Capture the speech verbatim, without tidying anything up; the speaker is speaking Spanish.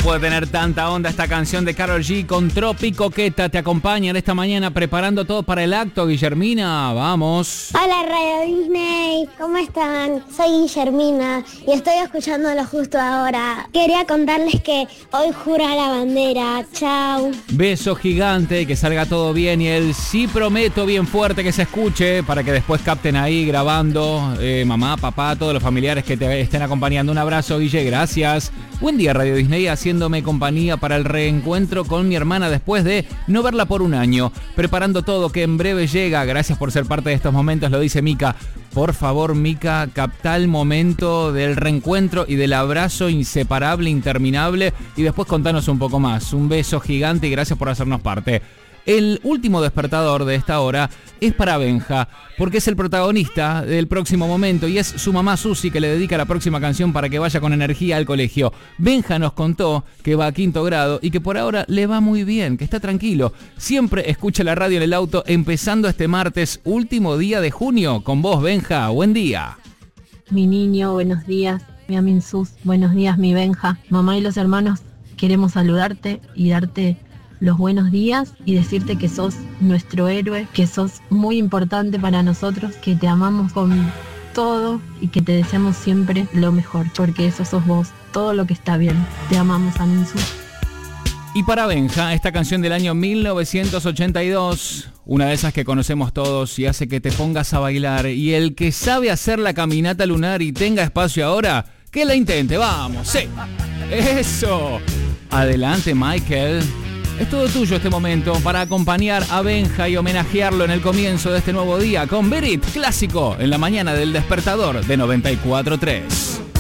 puede tener tanta onda esta canción de Karol G con Tropi Coqueta. Te acompañan esta mañana preparando todo para el acto, Guillermina. Vamos. Hola Radio Disney, ¿cómo están? Soy Guillermina y estoy escuchándolo justo ahora. Quería contarles que hoy jura la bandera. Chau. Beso gigante, que salga todo bien y el sí prometo bien fuerte que se escuche para que después capten ahí grabando. Eh, mamá, papá, todos los familiares que te estén acompañando. Un abrazo, Guille, gracias. Buen día, Radio Disney, haciéndome compañía para el reencuentro con mi hermana después de no verla por un año. Preparando todo, que en breve llega. Gracias por ser parte de estos momentos, lo dice Mica. Por favor, Mica, capta el momento del reencuentro y del abrazo inseparable, interminable. Y después contanos un poco más. Un beso gigante y gracias por hacernos parte. El último despertador de esta hora es para Benja, porque es el protagonista del próximo momento y es su mamá Susi que le dedica la próxima canción para que vaya con energía al colegio. Benja nos contó que va a quinto grado y que por ahora le va muy bien, que está tranquilo. Siempre escucha la radio en el auto, empezando este martes, último día de junio. Con vos, Benja, buen día. Mi niño, buenos días. Mi amin Sus, buenos días, mi Benja. Mamá y los hermanos queremos saludarte y darte los buenos días y decirte que sos nuestro héroe, que sos muy importante para nosotros, que te amamos con todo y que te deseamos siempre lo mejor, porque eso sos vos, todo lo que está bien. Te amamos, Aminsu. Y para Benja, esta canción del año mil novecientos ochenta y dos, una de esas que conocemos todos y hace que te pongas a bailar. Y el que sabe hacer la caminata lunar y tenga espacio ahora, que la intente, vamos, sí. Eso. Adelante, Michael. Es todo tuyo este momento para acompañar a Benja y homenajearlo en el comienzo de este nuevo día con Beat It, clásico, en la mañana del despertador de noventa y cuatro punto tres.